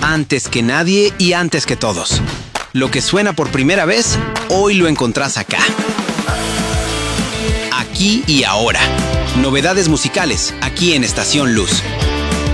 Antes que nadie y antes que todos. Lo que suena por primera vez, hoy lo encontrás acá. Aquí y ahora. Novedades musicales, aquí en Estación Luz.